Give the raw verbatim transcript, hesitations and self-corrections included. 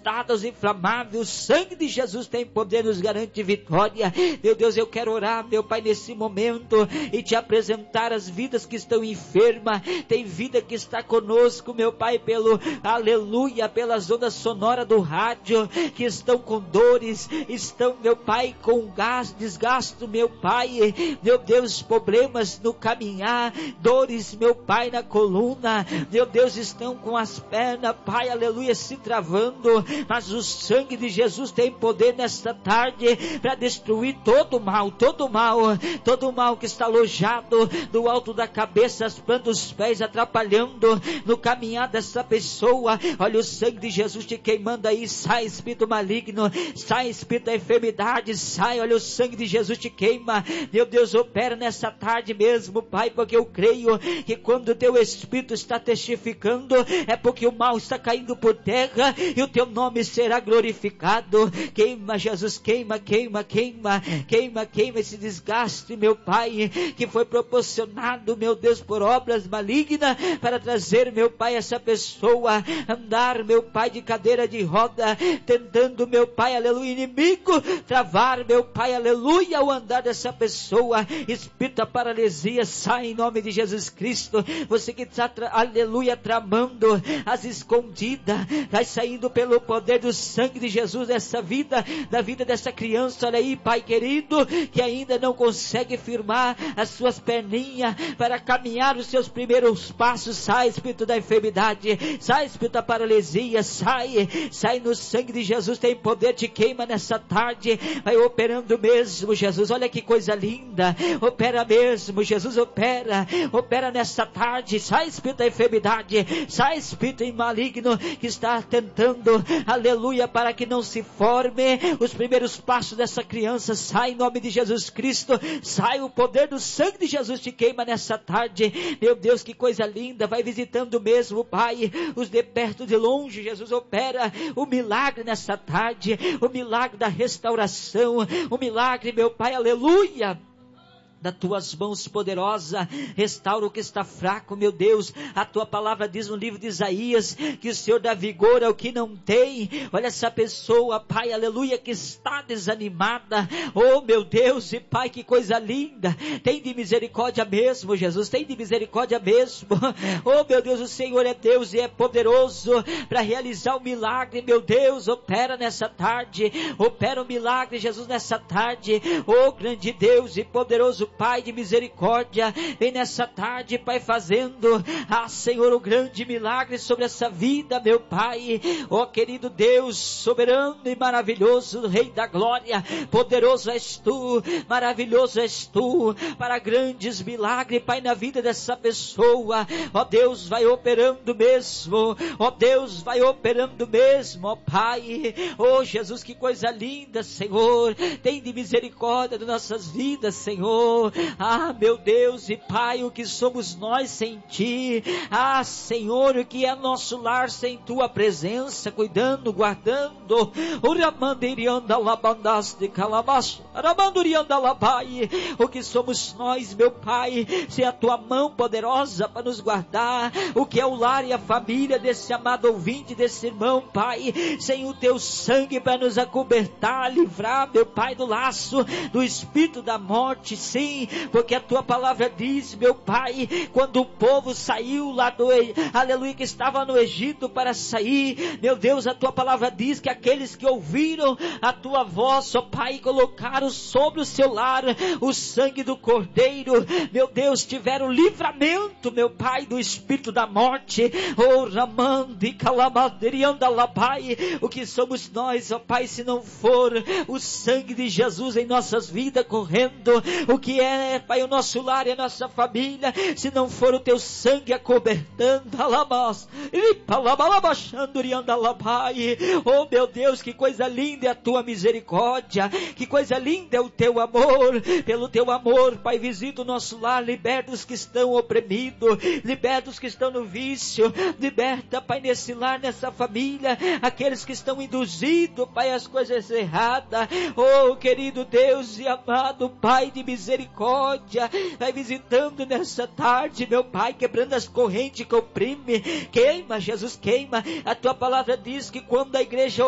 estados inflamáveis. O sangue de Jesus tem poder, nos garante vitória. Meu Deus, eu quero orar, meu Pai, nesse momento e te apresentar as vidas que estão enfermas. Tem vida que está conosco, meu Pai, pelo aleluia, pelas ondas sonoras do rádio, que estão com dores, estão, meu Pai, com gás, desgaste, meu Pai, meu Deus, problemas no caminhar, dores, meu Pai, na coluna, meu Deus, estão com as pernas, Pai, aleluia, se travando, mas o sangue de Jesus tem poder nesta tarde para destruir todo o mal, todo o mal, todo o mal que está alojado do alto da cabeça, as plantas dos pés, atrapalhando no caminhar dessa pessoa. Olha o sangue de Jesus te queimando aí. Sai espírito maligno, sai espírito da enfermidade, sai, olha o sangue de Jesus te queima. Meu Deus, opera nessa tarde mesmo, Pai, porque eu creio que quando o teu espírito está testificando, é porque o mal está caindo por terra e o teu nome será glorificado. Queima, Jesus, queima, queima, queima, queima, queima esse desgaste, meu Pai, que foi proporcionado, meu Deus, por obras malignas, para trazer, meu Pai, essa pessoa andar, meu Pai, de cadeira de roda, tentando, meu Pai, aleluia, inimigo, travar, meu Pai, aleluia, o andar dessa pessoa. Espírito da paralisia, sai em nome de Jesus Cristo. Você que está, tra- aleluia, tramando as escondidas, vai saindo pelo poder do sangue de Jesus dessa vida, da vida dessa criança, olha aí, Pai querido, que ainda não consegue firmar as suas perninhas para caminhar os seus primeiros passos. Sai espírito da enfermidade, sai espírito da paralisia, sai, sai no sangue de Jesus, tem poder, te queima nessa tarde, vai operando mesmo, Jesus, olha que coisa linda, opera mesmo, Jesus, opera, opera nessa tarde, sai espírito da enfermidade, sai espírito maligno que está tentando, aleluia, para que não se forme os primeiros passos dessa criança, sai em nome de Jesus Cristo, sai, o poder do sangue de Jesus te queima nessa tarde. Meu Deus, que coisa linda, vai visitando mesmo, Pai, os de perto, de longe. Jesus, opera o milagre nessa tarde, o milagre da restauração, o milagre, meu Pai, aleluia, das tuas mãos poderosas, restaura o que está fraco, meu Deus. A tua palavra diz no livro de Isaías, que o Senhor dá vigor ao que não tem. Olha essa pessoa, Pai, aleluia, que está desanimada, oh meu Deus, e Pai, que coisa linda, tem de misericórdia mesmo, Jesus, tem de misericórdia mesmo, oh meu Deus, o Senhor é Deus e é poderoso para realizar o milagre, meu Deus, opera nessa tarde, opera o milagre, Jesus, nessa tarde, oh grande Deus e poderoso Pai de misericórdia, vem nessa tarde, Pai, fazendo, ah Senhor, o grande milagre sobre essa vida, meu Pai, ó querido Deus, soberano e maravilhoso, Rei da glória, poderoso és tu, maravilhoso és tu, para grandes milagres, Pai, na vida dessa pessoa, ó Deus, vai operando mesmo, ó Deus, vai operando mesmo, ó Pai, ó Jesus, que coisa linda, Senhor, tem de misericórdia das nossas vidas, Senhor. Ah, meu Deus e Pai, o que somos nós sem Ti? Ah, Senhor, o que é nosso lar sem Tua presença, cuidando, guardando? O que somos nós, meu Pai, sem a Tua mão poderosa para nos guardar? O que é o lar e a família desse amado ouvinte, desse irmão, Pai, sem o Teu sangue para nos acobertar, livrar, meu Pai, do laço, do espírito da morte, sim, porque a tua palavra diz, meu Pai, quando o povo saiu lá do, aleluia, que estava no Egito para sair, meu Deus, a tua palavra diz que aqueles que ouviram a tua voz, ó Pai, colocaram sobre o seu lar o sangue do Cordeiro, meu Deus, tiveram livramento, meu Pai, do espírito da morte. Oh, Ramandi, Calamaderianda, Labai, o que somos nós, ó Pai, se não for o sangue de Jesus em nossas vidas correndo? O que é, Pai, o nosso lar e a nossa família, se não for o teu sangue acobertando, alabás, oh meu Deus, que coisa linda é a tua misericórdia, que coisa linda é o teu amor. Pelo teu amor, Pai, visita o nosso lar, liberta os que estão oprimidos, liberta os que estão no vício, liberta, Pai, nesse lar, nessa família, aqueles que estão induzidos, Pai, as coisas erradas. Oh querido Deus e amado Pai de misericórdia, vai visitando nessa tarde, meu Pai, quebrando as correntes que oprime. Queima, Jesus, queima. A tua palavra diz que quando a igreja